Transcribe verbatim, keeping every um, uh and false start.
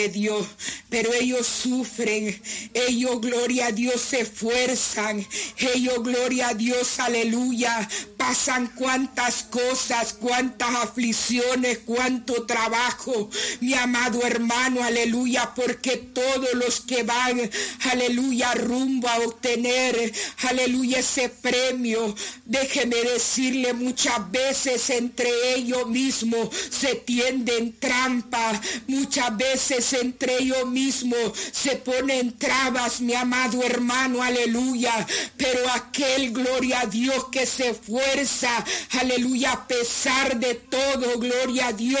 Dios, pero ellos sufren, ellos, gloria a Dios, se esfuerzan, ellos, gloria a Dios, aleluya, pasan cuantas cosas, cuantas aflicciones, cuánto trabajo, mi amado hermano, aleluya, porque todos los que van, aleluya, rumbo a obtener, aleluya, ese premio, déjeme decirle, muchas veces entre ellos mismos se tienden trampas, muchas veces entre ellos mismos se ponen trabas, mi amado hermano, aleluya, pero aquel, gloria a Dios, que se esfuerza, aleluya, a pesar de todo, gloria a Dios,